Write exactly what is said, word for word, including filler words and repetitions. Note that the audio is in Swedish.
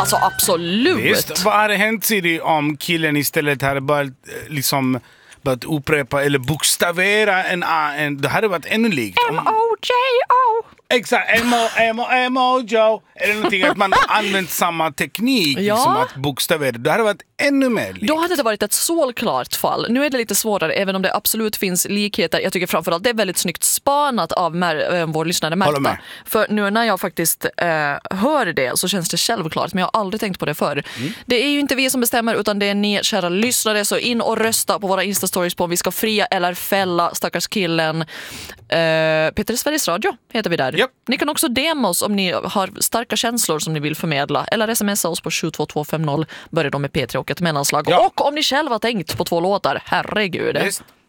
Alltså absolut. Visst, vad hade hänt Siri om killen istället hade bara liksom börjat upprepa eller bokstavera en A, en, det hade varit ännu likt. M O J O Exakt, emo, emo, emojo. Eller någonting att man använt samma teknik Ja. som att bokstavera. Det hade varit ännu mer likt. Då hade det varit ett solklart fall. Nu är det lite svårare, även om det absolut finns likheter. Jag tycker framförallt det är väldigt snyggt spanat av Mer- äh, vår lyssnare Håller Märta. med. För nu när jag faktiskt äh, hör det så känns det självklart, men jag har aldrig tänkt på det förr. Mm. Det är ju inte vi som bestämmer, utan det är ni kära lyssnare. Så in och rösta på våra Insta-stories på om vi ska fria eller fälla stackars killen. Äh, Peter Sveriges Radio heter vi där. Yep. Ni kan också D M oss om ni har starka känslor som ni vill förmedla. Eller smsa oss på sju två två fem noll. Börjar de med P tre och ett mellanslag. Ja. Och om ni själva har tänkt på två låtar, herregud. Visst.